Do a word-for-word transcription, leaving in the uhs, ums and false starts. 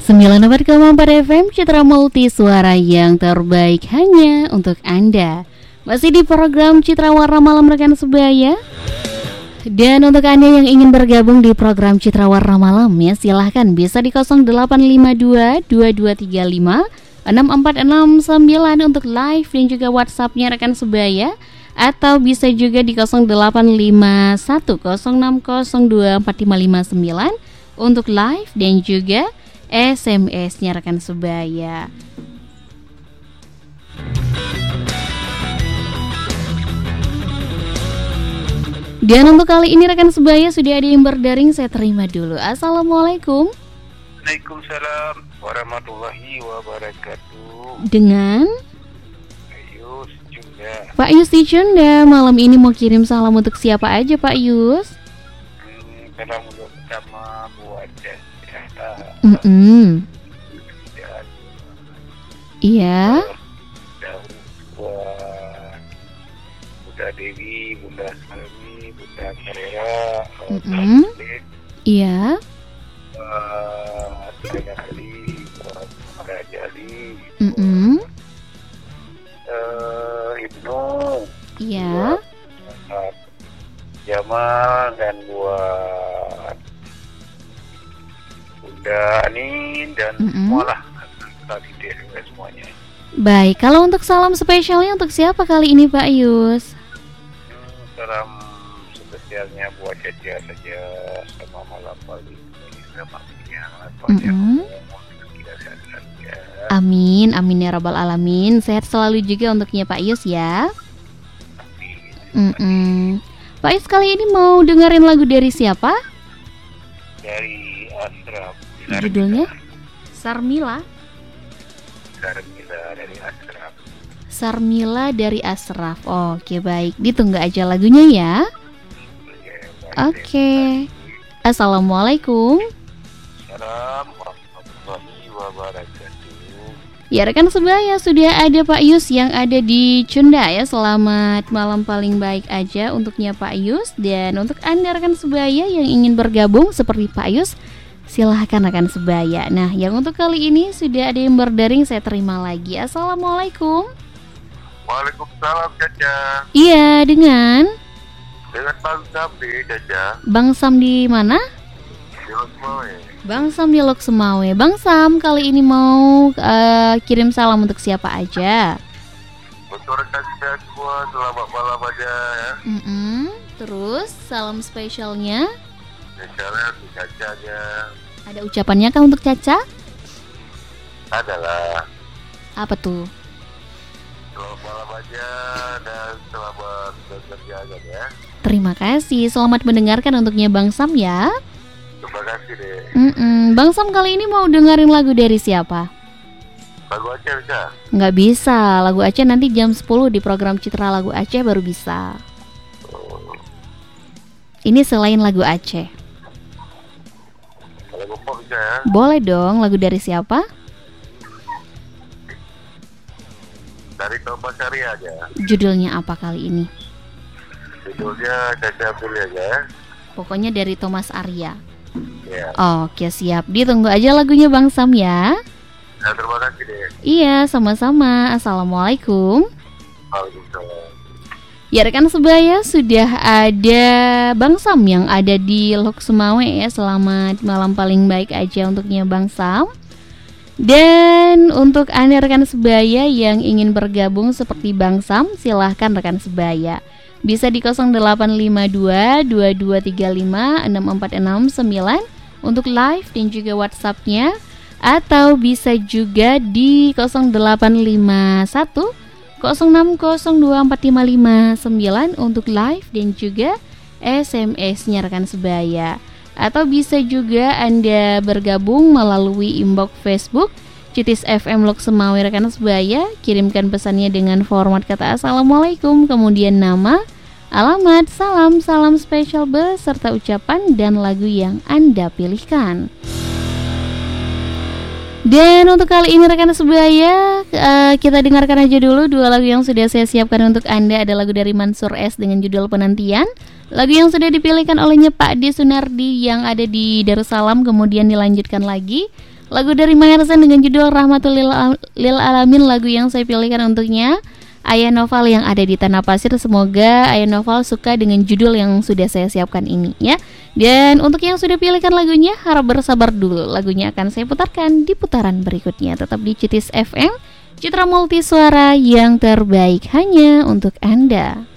sembilan puluh empat koma empat F M Citra Multi, suara yang terbaik hanya untuk Anda. Masih di program Citra Warna Malam rekan sebaya. Dan untuk Anda yang ingin bergabung di program Citra Warna Malam ya, silahkan bisa di nol delapan lima dua dua dua tiga lima enam empat enam sembilan untuk live dan juga WhatsApp-nya rekan sebaya. Atau bisa juga di nol delapan lima satu nol enam nol dua empat lima lima sembilan untuk live dan juga S M S-nya rekan sebaya. Dan untuk kali ini rekan sebaya sudah ada yang berdaring, saya terima dulu. Assalamualaikum. Waalaikumsalam warahmatullahi wabarakatuh. Dengan Ayus Junda. Pak Yus di Junda. Malam ini mau kirim salam untuk siapa aja Pak Yus? Hmm, salam untuk pertama buat Jasa. Mm-mm. Dan Iya. dan buat Bunda Dewi, Bunda Salmi, Bunda Karera, Mm-mm. Iya. uh, Tiga kali buat Raja Ali, Mm-mm. uh, Ibnu, Iya. buat Jamal, dan buat Bunda Anin, dan Mm-mm. semualah tadi deh semuanya. Baik, kalau untuk salam spesialnya untuk siapa kali ini Pak Yus? Hmm, salam spesialnya buat Caca saja sama malam paling ini sama yang Mm-mm. Amin, amin ya rabbal alamin. Sehat selalu juga untuknya Pak Yus ya. Mm-mm. Pak Yus kali ini mau dengerin lagu dari siapa? Dari Asraf. Judulnya? Sarmila. Sarmila dari Asraf. Sarmila dari Asraf. Oke baik, ditunggu aja lagunya ya. Oke. Assalamualaikum. Assalamualaikum warahmatullahi wabarakatuh. Ya rekan sebaya, sudah ada Pak Yus yang ada di Cunda ya. Selamat malam paling baik aja untuknya Pak Yus. Dan untuk Anda rekan sebaya yang ingin bergabung seperti Pak Yus, silahkan rekan sebaya. Nah yang untuk kali ini sudah ada yang berdaring, saya terima lagi. Assalamualaikum. Waalaikumsalam Caca. Iya, dengan Dengan Bang Sam di Caca. Bang Sam di mana? Di Losmawe. Bang Sam di Lok Semawe. Bang Sam kali ini mau uh, kirim salam untuk siapa aja? Untuk rekan saya semua selamat malam aja ya. Mm-mm. Terus salam spesialnya Misalnya si Caca aja ada ucapannya kah untuk Caca? adalah Apa tuh? selamat malam aja dan selamat bekerja aja ya. Terima kasih, selamat mendengarkan untuknya Bang Sam ya. Terima kasih deh. Mm-mm. Bang Sam kali ini mau dengerin lagu dari siapa? Lagu Aceh bisa? Nggak bisa, lagu Aceh nanti jam sepuluh di program Citra Lagu Aceh baru bisa. Oh, Ini selain lagu Aceh. lagu pop bisa ya? Boleh dong, lagu dari siapa? Dari Thomas Sari aja. Judulnya apa kali ini? Judulnya Caca pilih aja ya. Pokoknya dari Thomas Arya. Ya. Oke siap, ditunggu aja lagunya Bang Sam ya. Nah, terima kasih deh. Iya sama-sama. Assalamualaikum. Waalaikumsalam. Ya rekan sebaya, sudah ada Bang Sam yang ada di Lok Semawe ya. Selamat malam paling baik aja untuknya Bang Sam. Dan untuk Anda rekan sebaya yang ingin bergabung seperti Bang Sam, silahkan rekan sebaya. Bisa di nol delapan lima dua dua dua tiga lima enam empat enam sembilan untuk live dan juga WhatsApp-nya. Atau bisa juga di nol delapan lima satu nol enam nol dua empat lima lima sembilan untuk live dan juga S M S-nya rekan sebaya. Atau bisa juga Anda bergabung melalui inbox Facebook Citis F M Lok Semawe rekan sebaya. Kirimkan pesannya dengan format kata Assalamualaikum, kemudian nama, alamat, salam, salam spesial beserta ucapan dan lagu yang Anda pilihkan. Dan untuk kali ini rekan sebaya, uh, kita dengarkan aja dulu dua lagu yang sudah saya siapkan untuk Anda. Ada lagu dari Mansur S dengan judul Penantian, lagu yang sudah dipilihkan olehnya Pak D Sunardi yang ada di Darussalam, kemudian dilanjutkan lagi Lagu dari Maher Zain dengan judul Rahmatul Lil Alamin, lagu yang saya pilihkan untuknya Ayah Noval yang ada di Tanah Pasir. Semoga Ayah Noval suka dengan judul yang sudah saya siapkan ini ya. Dan untuk yang sudah pilihkan lagunya, harap bersabar dulu. Lagunya akan saya putarkan di putaran berikutnya. Tetap di Citis F M, Citra Multi Suara yang terbaik hanya untuk Anda.